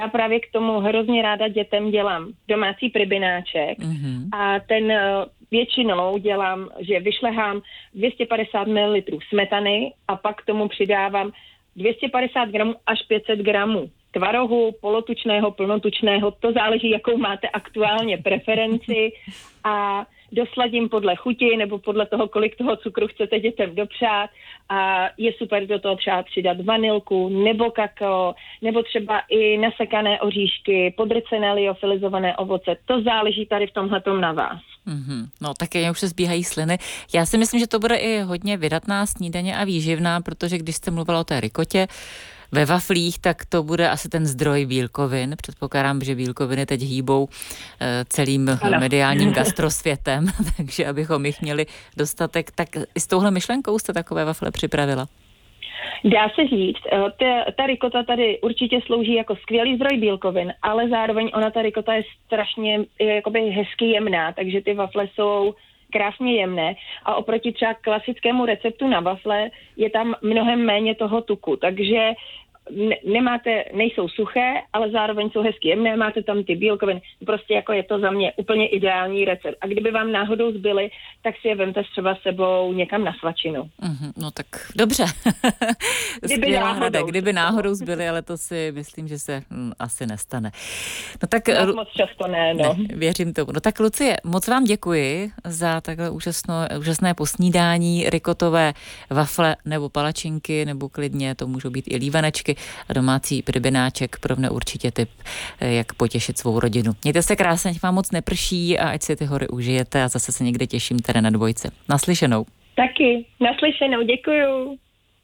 Já právě k tomu hrozně ráda dětem dělám domácí pribináček a ten většinou dělám, že vyšlehám 250 ml smetany a pak k tomu přidávám 250 gramů až 500 gramů tvarohu, polotučného, plnotučného, to záleží, jakou máte aktuálně preferenci a dosladím podle chuti nebo podle toho, kolik toho cukru chcete dětem dopřát a je super do toho třeba přidat vanilku nebo kakao, nebo třeba i nasekané oříšky, podrcené liofilizované ovoce. To záleží tady v tomhletom na vás. No taky už se zbíhají sliny. Já si myslím, že to bude i hodně vydatná snídaně a výživná, protože když jste mluvila o té rikotě ve waflích, tak to bude asi ten zdroj bílkovin. Předpokládám, že bílkoviny teď hýbou celým mediálním gastrosvětem, takže abychom jich měli dostatek. Tak i s touhle myšlenkou jste takové wafle připravila? Dá se říct, ta rikota tady určitě slouží jako skvělý zdroj bílkovin, ale zároveň ta rikota je strašně jakoby hezky jemná, takže ty wafle jsou krásně jemné a oproti třeba klasickému receptu na wafle je tam mnohem méně toho tuku, takže nejsou suché, ale zároveň jsou hezky jemné, máte tam ty bílkoviny, prostě jako je to za mě úplně ideální recept. A kdyby vám náhodou zbyly, tak si je vemte třeba sebou někam na svačinu. No tak dobře. Kdyby náhodou zbyly, ale to si myslím, že se asi nestane. No tak moc často ne. Věřím tomu. No tak Lucie, moc vám děkuji za takhle úžasné posnídání, rikotové wafle nebo palačinky, nebo klidně to můžou být i lívanečky a domácí pribináček pro mne určitě tip, jak potěšit svou rodinu. Mějte se krásně, ať vám moc neprší a ať si ty hory užijete a zase se někde těším tady na Dvojce. Naslyšenou. Taky, naslyšenou, děkuju.